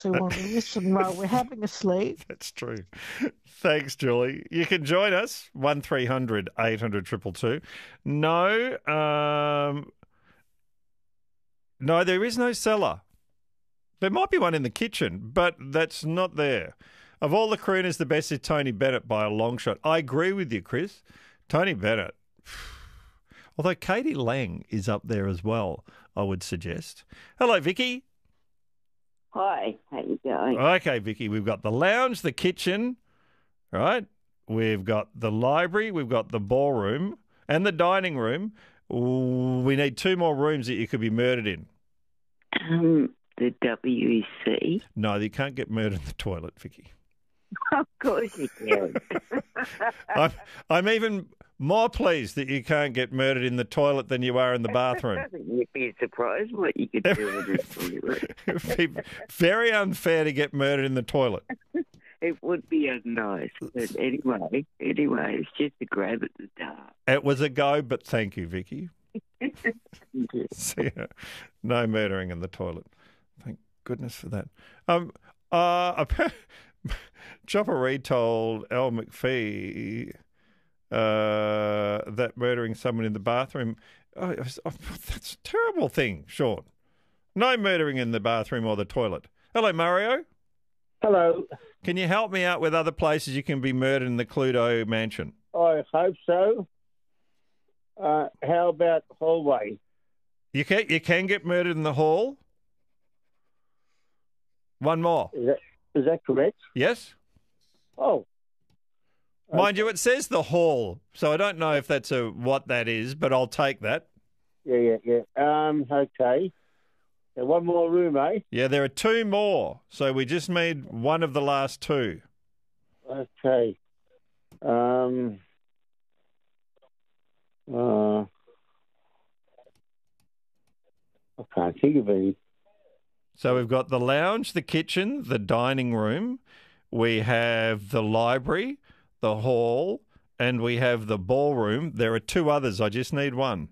So when we listen while we're having a sleep. That's true. Thanks, Julie. You can join us, 1300 800 222. No, no, there is no cellar. There might be one in the kitchen, but that's not there. Of all the crooners, the best is Tony Bennett by a long shot. I agree with you, Chris. Tony Bennett. Although Katie Lang is up there as well, I would suggest. Hello, Vicky. Hi, how you going? Okay, Vicky, we've got the lounge, the kitchen, right? We've got the library, we've got the ballroom and the dining room. We need two more rooms that you could be murdered in. The WC. No, you can't get murdered in the toilet, Vicky. Of course you can. I'm even more pleased that you can't get murdered in the toilet than you are in the bathroom. You'd be surprised what you could do with this toilet. It would be very unfair to get murdered in the toilet. It would be nice. But anyway, it's just a grab at the dark. It was a go, but thank you, Vicky. Yeah. See ya. No murdering in the toilet. Thank goodness for that. Chopper Reed told Al McPhee that murdering someone in the bathroom, that's a terrible thing, Sean. No murdering in the bathroom or the toilet. Hello, Mario. Hello. Can you help me out with other places you can be murdered in the Cluedo mansion? I hope so. How about hallway? You can get murdered in the hall. One more. Is that correct? Yes. Oh. Mind you, it says the hall, so I don't know if that's what that is, but I'll take that. Yeah. Okay. So one more room, eh? Yeah, there are two more, so we just need one of the last two. Okay. I can't think of any. So we've got the lounge, the kitchen, the dining room. We have the library, the hall, and we have the ballroom. There are two others. I just need one.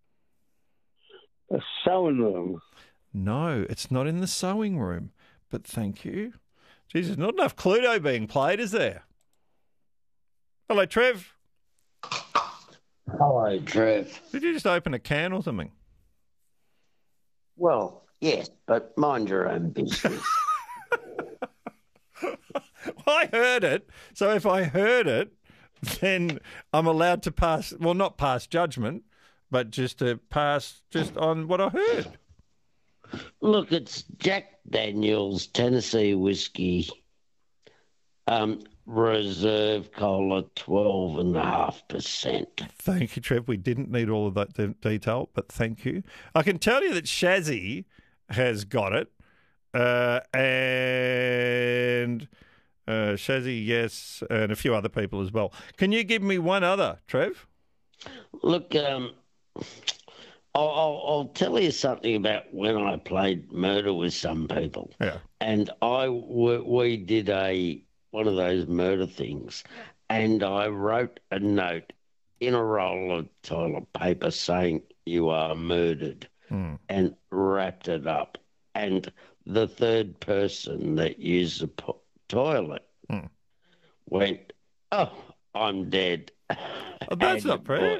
A sewing room. No, it's not in the sewing room, but thank you. Jesus, not enough Cluedo being played, is there? Hello, Trev. Hello, Trev. Did you just open a can or something? Well, yes, but mind your own business. I heard it. So if I heard it, then I'm allowed to pass, well, not pass judgment, but just to pass just on what I heard. Look, it's Jack Daniels Tennessee whiskey, reserve cola, 12.5%. Thank you, Trev. We didn't need all of that detail, but thank you. I can tell you that Shazzy has got it, and Shazzy, yes, and a few other people as well. Can you give me one other, Trev? Look, I'll tell you something about when I played murder with some people. Yeah. And we did one of those murder things, and I wrote a note in a roll of toilet paper saying you are murdered, and wrapped it up. And the third person that used the toilet went, "Oh, I'm dead." Oh, that's not fair.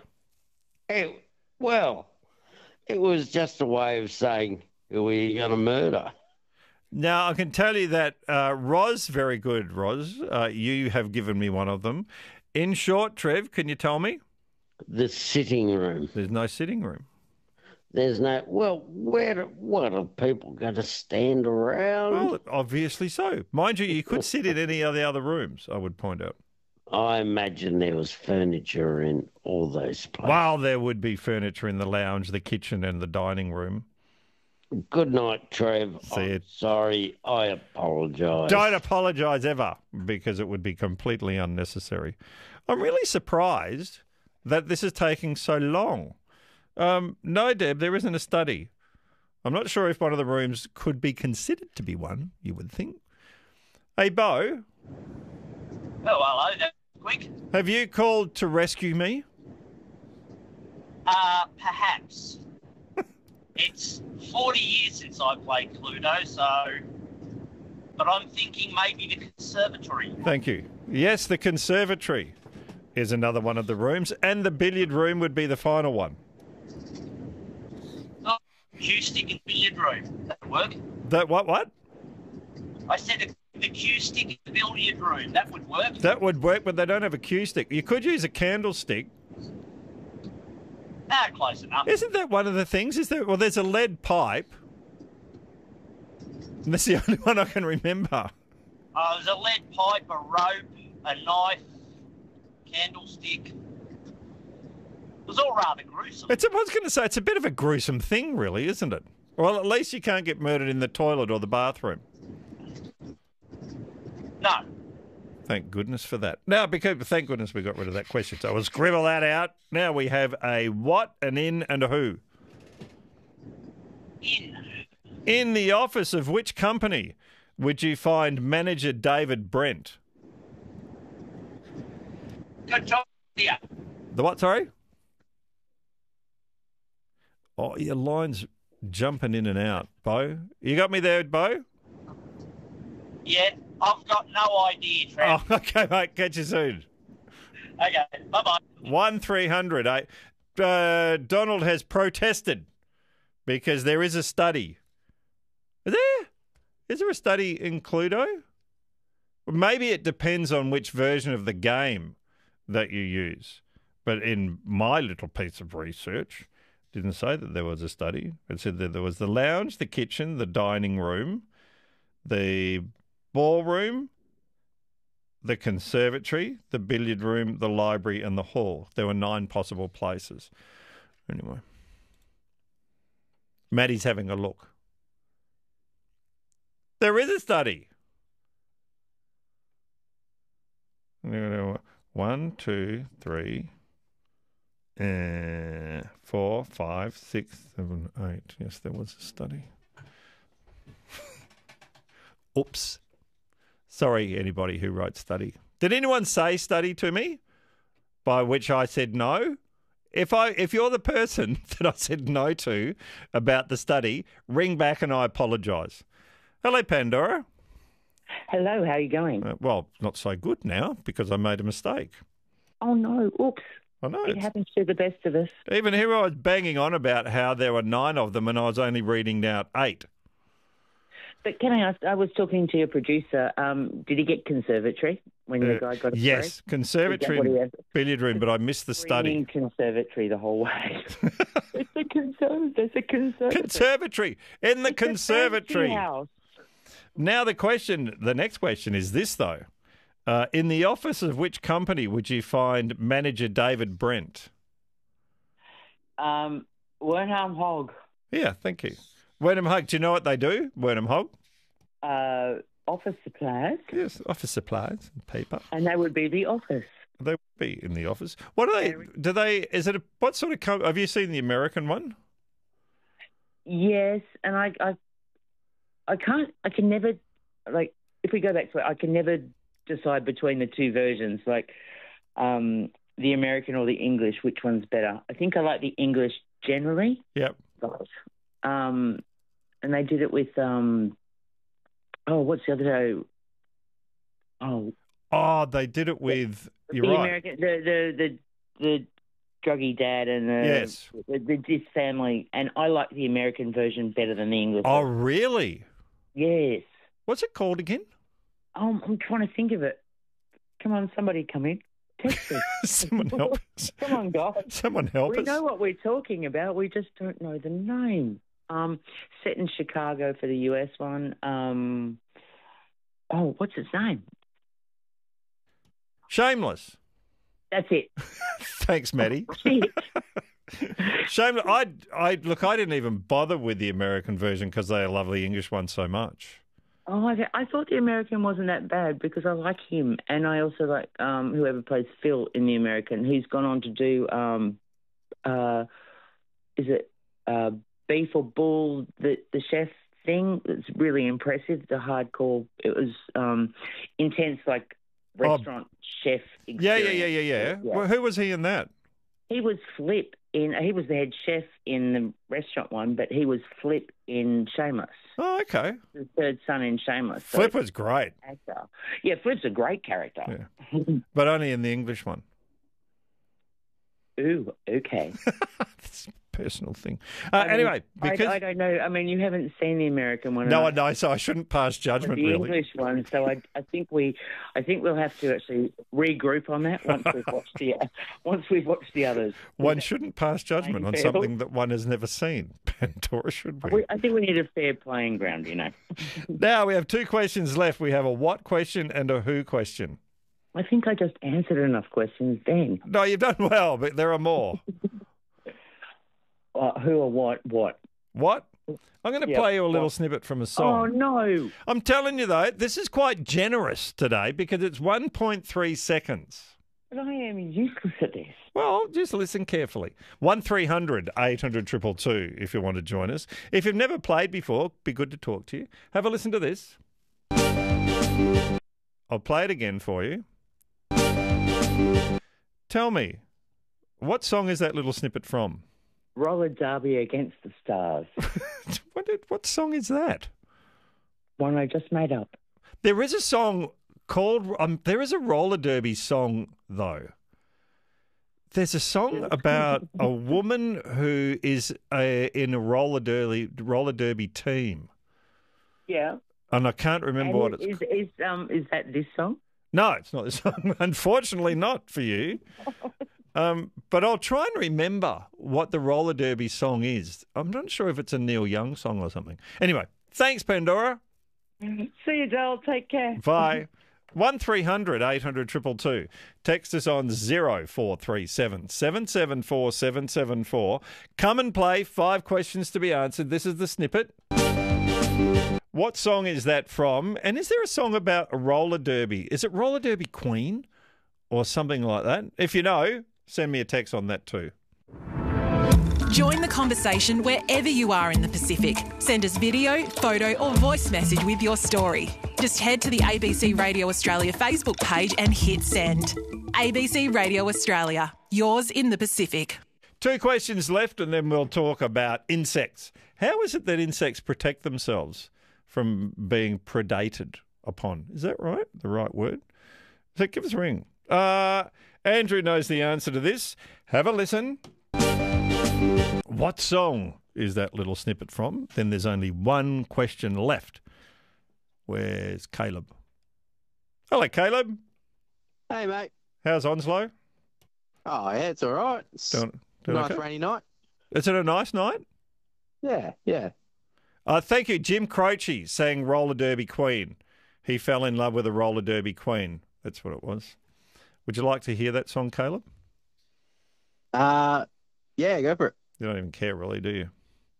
It was just a way of saying, who are you going to murder? Now, I can tell you that, Roz, very good, Roz. You have given me one of them. In short, Trev, can you tell me? The sitting room. There's no sitting room. There's no, what are people going to stand around? Well, obviously so. Mind you, you could sit in any of the other rooms, I would point out. I imagine there was furniture in all those places. Well, there would be furniture in the lounge, the kitchen, and the dining room. Good night, Trev. Sorry, I apologise. Don't apologise ever, because it would be completely unnecessary. I'm really surprised that this is taking so long. No, Deb, there isn't a study. I'm not sure if one of the rooms could be considered to be one, you would think. Hey, Bo. Oh, hello. That was quick. Have you called to rescue me? Perhaps. It's 40 years since I played Cluedo, so but I'm thinking maybe the conservatory. Thank you. Yes, the conservatory is another one of the rooms, and the billiard room would be the final one. Oh, cue stick in the billiard room. That would work. That what? I said the cue stick in the billiard room. That would work. That would work, but they don't have a cue stick. You could use a candlestick. Close enough. Isn't that one of the things? Is there? Well, there's a lead pipe. And that's the only one I can remember. There's a lead pipe, a rope, a knife, candlestick. It was all rather gruesome. I was going to say, it's a bit of a gruesome thing, really, isn't it? Well, at least you can't get murdered in the toilet or the bathroom. No. Thank goodness for that. Now, because thank goodness we got rid of that question. So we'll scribble that out. Now we have a what, an in, and a who. In. In the office of which company would you find manager David Brent? Good job, dear. The what, sorry? Oh, your line's jumping in and out, Bo. You got me there, Bo? Yeah, I've got no idea, Trev. Oh, okay, mate. Catch you soon. Okay, bye-bye. 1300. Donald has protested because there is a study. Is there a study in Cluedo? Maybe it depends on which version of the game that you use. But in my little piece of research, it didn't say that there was a study. It said that there was the lounge, the kitchen, the dining room, the ballroom, the conservatory, the billiard room, the library, and the hall. There were 9 possible places. Anyway. Maddie's having a look. There is a study. 1, 2, 3, 4, 5, 6, 7, 8. Yes, there was a study. Oops. Sorry, anybody who wrote study. Did anyone say study to me? By which I said no? If you're the person that I said no to about the study, ring back and I apologise. Hello, Pandora. Hello, how are you going? Well, not so good now because I made a mistake. Oh, no. Oops. I know. It happens to the best of us. Even here I was banging on about how there were 9 of them and I was only reading out 8. But can I ask, I was talking to your producer, did he get conservatory when the guy got it? Yes, conservatory and billiard room, but I missed the study. Conservatory the whole way. There's a conservatory. Conservatory. In the It's a conservatory. fancy house. Now the next question is this, though. In the office of which company would you find manager David Brent? Wernham Hogg. Yeah, thank you. Wernham Hogg, do you know what they do, Wernham Hogg? Office supplies. Yes, office supplies and paper. And they would be the office. They would be in the office. What do they, is it what sort of, have you seen the American one? Yes, and I can never, like, if we go back to it, I can never decide between the two versions, like the American or the English, which one's better. I think I like the English generally. Yep. And they did it with, what's the other show? Oh, they did it with, you're the right. American, the druggy dad and yes. this family, and I like the American version better than the English. Oh, really? Yes. What's it called again? I'm trying to think of it. Come on, somebody come in. Text us. Someone help us. Come on, guys. Someone help us. We know what we're talking about. We just don't know the name. Set in Chicago for the US one. What's its name? Shameless. That's it. Thanks, Maddie. Shameless. I didn't even bother with the American version because they love the English one so much. Oh, I thought the American wasn't that bad because I like him, and I also like whoever plays Phil in the American. He's gone on to do is it Beef or Bull, the chef thing? It's really impressive. The hardcore. It was intense, like restaurant chef experience. Yeah. Well, who was he in that? He was Flip he was the head chef in the restaurant one, but he was Flip in Shameless. Oh, okay. The third son in Shameless. So Flip was great, actor. Yeah, Flip's a great character. Yeah. but only in the English one. Ooh, okay. It's a personal thing. I mean, Anyway, because I don't know. I mean, you haven't seen the American one. no, and I know, so I shouldn't pass judgment. the Really, English one. So I think we'll have to actually regroup on that once we've watched the others. one shouldn't pass judgment on Playing field. something that one has never seen. Pandora, should we? I think we need a fair playing ground. Now we have 2 questions left. We have a what question and a who question. I think I just answered enough questions then. No, you've done well, but there are more. Who or what? What? What? I'm going to Yep. play you a little What? snippet from a Oh, song. no. I'm telling you, though, this is quite generous today because it's 1.3 seconds. But I am useless at this. Well, just listen carefully. 1300 800 222 if you want to join us. If you've never played before, be good to talk to you. Have a listen to this. I'll play it again for you. Tell me, what song is that little snippet from? Roller derby against the stars. What song is that? One I just made up. There is a song called, there is a roller derby song, though. There's a song about a woman who is in a roller derby team. Yeah. And I can't remember what it's called. Is that this song? No, it's not this song. Unfortunately, not for you. But I'll try and remember what the roller derby song is. I'm not sure if it's a Neil Young song or something. Anyway, thanks, Pandora. See you, Dale. Take care. Bye. 1300 800 222. Text us on 0437 774 774. Come and play. 5 questions to be answered. This is the snippet. What song is that from? And is there a song about a roller derby? Is it Roller Derby Queen or something like that? If you know, send me a text on that too. Join the conversation wherever you are in the Pacific. Send us video, photo or voice message with your story. Just head to the ABC Radio Australia Facebook page and hit send. ABC Radio Australia, yours in the Pacific. 2 questions left and then we'll talk about insects. How is it that insects protect themselves from being predated upon? Is that right? The right word? So give us a ring. Andrew knows the answer to this. Have a listen. What song is that little snippet from? Then there's only 1 question left. Where's Caleb? Hello, Caleb. Hey, mate. How's Onslow? Oh, yeah, it's all right. It's Doing nice okay? rainy night. Is it a nice night? Yeah. Thank you. Jim Croce sang Roller Derby Queen. He fell in love with a roller derby queen. That's what it was. Would you like to hear that song, Caleb? Yeah, go for it. You don't even care, really, do you?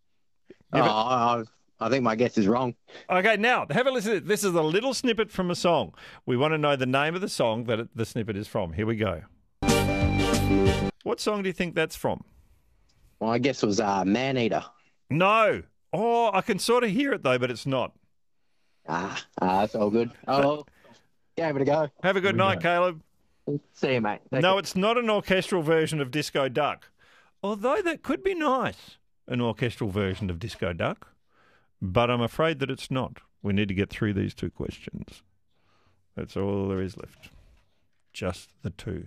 I think my guess is wrong. Okay, now, have a listen. This is a little snippet from a song. We want to know the name of the song that the snippet is from. Here we go. What song do you think that's from? Well, I guess it was Man-Eater. No. Oh, I can sort of hear it, though, but it's not. That's all good. Oh, gave it a go. Have a good night, Caleb. See you, mate. No, it's not an orchestral version of Disco Duck. Although that could be nice, an orchestral version of Disco Duck. But I'm afraid that it's not. We need to get through these 2 questions. That's all there is left. Just the 2.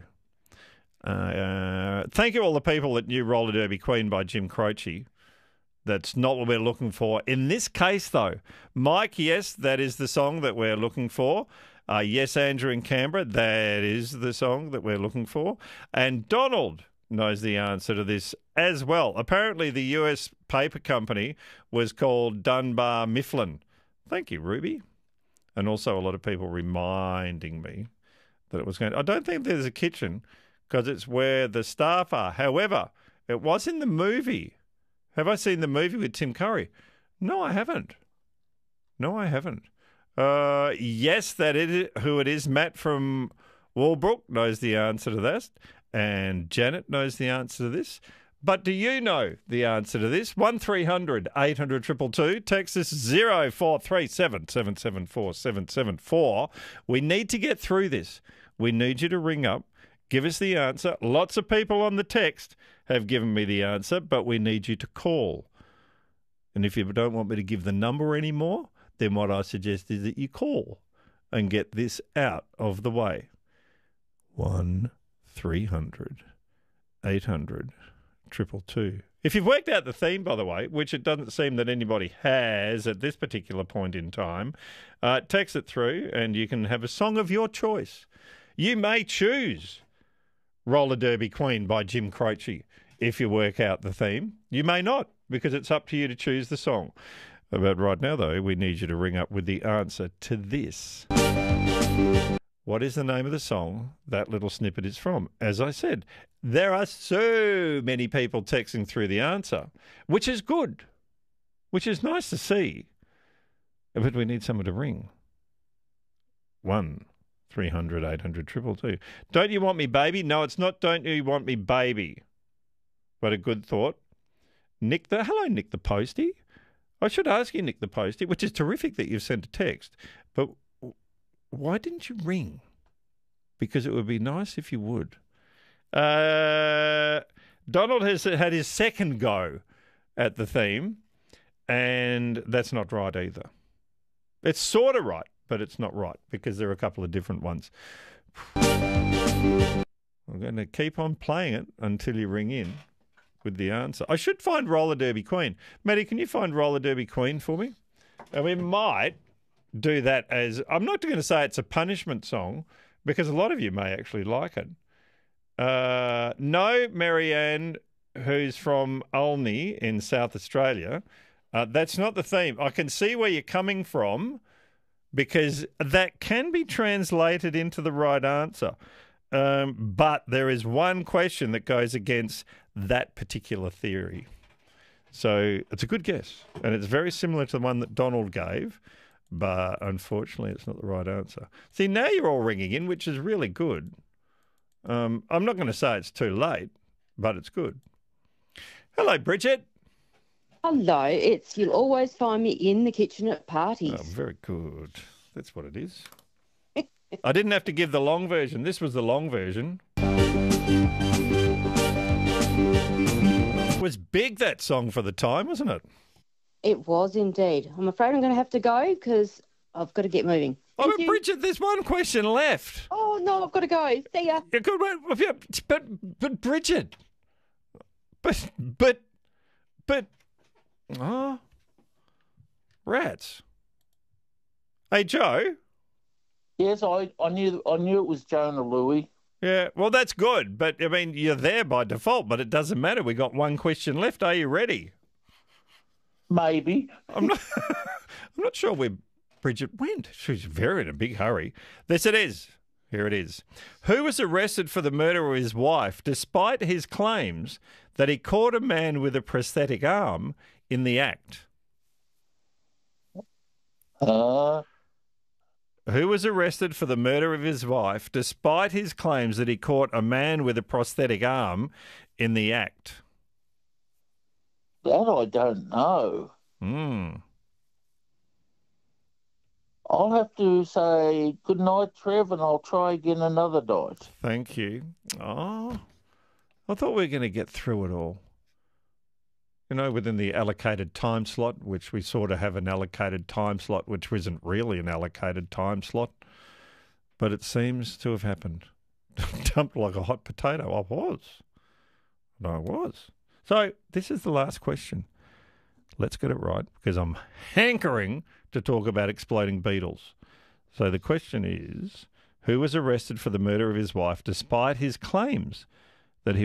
Thank you all the people that knew Roller Derby Queen by Jim Croce. That's not what we're looking for. In this case, though, Mike, yes, that is the song that we're looking for. Yes, Andrew in Canberra, that is the song that we're looking for. And Donald knows the answer to this as well. Apparently, the US paper company was called Dunbar Mifflin. Thank you, Ruby. And also a lot of people reminding me that it was going to... I don't think there's a kitchen because it's where the staff are. However, it was in the movie. Have I seen the movie with Tim Curry? No, I haven't. Yes, that is who it is. Matt from Walbrook knows the answer to that. And Janet knows the answer to this. But do you know the answer to this? 1300 800 222. Text us 0437 774 774. We need to get through this. We need you to ring up, Give us the answer. Lots of people on the text have given me the answer, but we need you to call. And if you don't want me to give the number anymore, then what I suggest is that you call and get this out of the way. 1300 800 222. If you've worked out the theme, by the way, which it doesn't seem that anybody has at this particular point in time, text it through and you can have a song of your choice. You may choose Roller Derby Queen by Jim Croce if you work out the theme. You may not, because it's up to you to choose the song. But right now, though, we need you to ring up with the answer to this. What is the name of the song that little snippet is from? As I said, there are so many people texting through the answer, which is good, which is nice to see. But we need someone to ring. 1300 800 222. Don't You Want Me Baby? No, it's not Don't You Want Me Baby. But a good thought. Hello, Nick the Postie. I should ask you, Nick the Postie, which is terrific that you've sent a text, but why didn't you ring? Because it would be nice if you would. Donald has had his second go at the theme, and that's not right either. It's sort of right, but it's not right because there are a couple of different ones. I'm going to keep on playing it until you ring in with the answer. I should find Roller Derby Queen. Maddie, can you find Roller Derby Queen for me? And we might do that as, I'm not going to say it's a punishment song because a lot of you may actually like it. No, Marianne, who's from Olney in South Australia, that's not the theme. I can see where you're coming from because that can be translated into the right answer. But there is one question that goes against that particular theory. So it's a good guess, and it's very similar to the one that Donald gave, but unfortunately it's not the right answer. See, now you're all ringing in, which is really good. I'm not going to say it's too late, but it's good. Hello, Bridget. Hello, you'll always find me in the kitchen at parties. Oh, very good. That's what it is. I didn't have to give the long version. This was the long version. It was big, that song, for the time, wasn't it? It was indeed. I'm afraid I'm going to have to go because I've got to get moving. But Bridget, there's one question left. Oh, no, I've got to go. See ya. Yeah, good. But Bridget. But, rats. Hey, Joe. Yes, I knew it was Jonah Louie. Yeah, well, that's good. But, I mean, you're there by default, but it doesn't matter. We got one question left. Are you ready? Maybe. I'm not sure where Bridget went. She's very in a big hurry. Yes, it is. Here it is. Who was arrested for the murder of his wife despite his claims that he caught a man with a prosthetic arm in the act? Who was arrested for the murder of his wife despite his claims that he caught a man with a prosthetic arm in the act? That I don't know. I'll have to say good night, Trev, and I'll try again another night. Thank you. Oh, I thought we were going to get through it all. You know, within the allocated time slot, which we sort of have an allocated time slot, which isn't really an allocated time slot, but it seems to have happened. Dumped like a hot potato. I was. So this is the last question. Let's get it right, because I'm hankering to talk about exploding beetles. So the question is, who was arrested for the murder of his wife despite his claims that he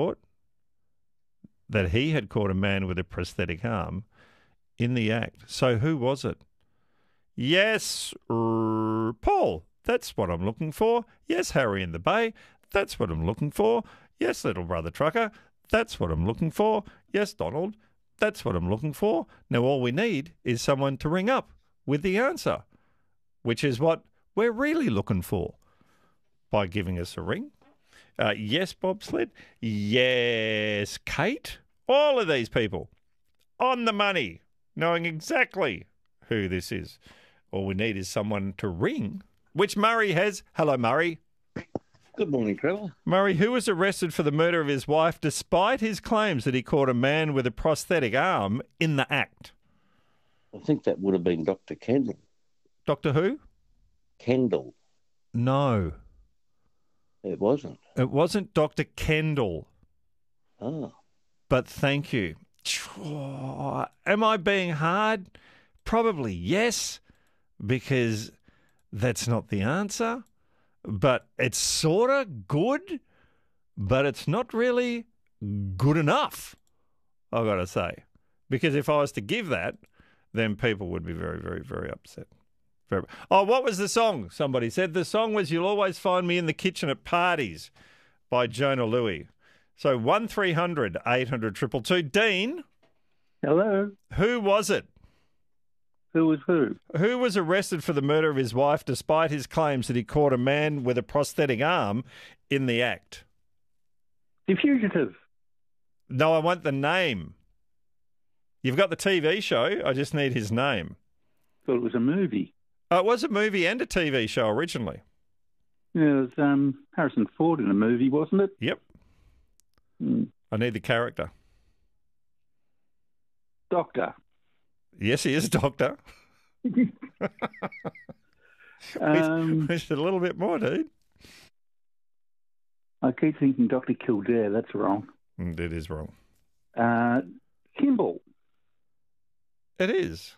had caught a man with a prosthetic arm in the act? So who was it? Yes, Paul, that's what I'm looking for. Yes, Harry in the Bay, that's what I'm looking for. Yes, little brother trucker, that's what I'm looking for. Yes, Donald, that's what I'm looking for. Now all we need is someone to ring up with the answer, which is what we're really looking for, by giving us a ring. Yes, Bobsled. Yes, Kate. All of these people on the money, knowing exactly who this is. All we need is someone to ring, which Murray has. Hello, Murray. Good morning, Trevor. Murray, who was arrested for the murder of his wife despite his claims that he caught a man with a prosthetic arm in the act? I think that would have been Dr. Kendall. Dr. who? Kendall. No. It wasn't. It wasn't Dr. Kendall. Oh. But thank you. Am I being hard? Probably yes, because that's not the answer. But it's sort of good, but it's not really good enough, I've got to say. Because if I was to give that, then people would be very, very, very upset. Oh, what was the song? Somebody said the song was You'll Always Find Me in the Kitchen at Parties by Jonah Louie. So 1300 800 222. Dean? Hello? Who was it? Who was who? Who was arrested for the murder of his wife despite his claims that he caught a man with a prosthetic arm in the act? The fugitive. No, I want the name. You've got the TV show. I just need his name. Thought it was a movie. It was a movie and a TV show originally. Yeah, it was Harrison Ford in a movie, wasn't it? Yep. I need the character. Doctor. Yes, he is a doctor. Wish a little bit more, dude. I keep thinking Dr. Kildare. That's wrong. It is wrong. Kimball. It is.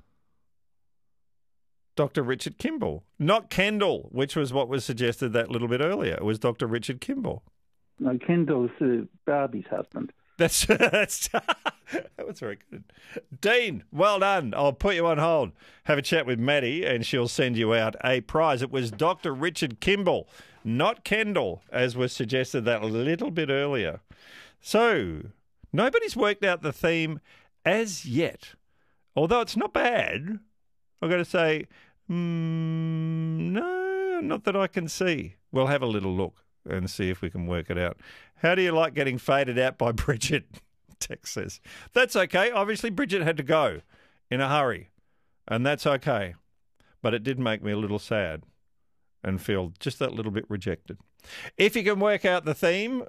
Dr. Richard Kimball. Not Kendall, which was what was suggested that little bit earlier. It was Dr. Richard Kimball. No, Kendall's Barbie's husband. That was very good. Dean, well done. I'll put you on hold. Have a chat with Maddie and she'll send you out a prize. It was Dr. Richard Kimball, not Kendall, as was suggested that little bit earlier. So, nobody's worked out the theme as yet. Although it's not bad, I've got to say, no, not that I can see. We'll have a little look and see if we can work it out. How do you like getting faded out by Bridget? Tex says. That's okay. Obviously, Bridget had to go in a hurry, and that's okay. But it did make me a little sad and feel just that little bit rejected. If you can work out the theme,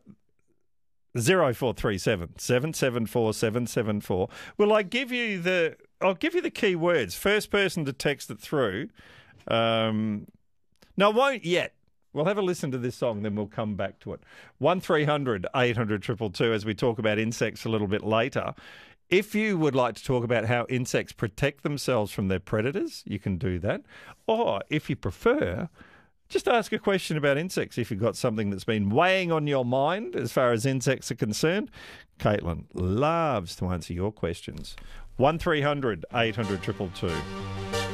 0437 774 774. I'll give you the key words. First person to text it through. No, I won't yet. We'll have a listen to this song, then we'll come back to it. 1300 800 222 as we talk about insects a little bit later. If you would like to talk about how insects protect themselves from their predators, you can do that. Or if you prefer, just ask a question about insects if you've got something that's been weighing on your mind as far as insects are concerned. Caitlin loves to answer your questions. 1300 800 222.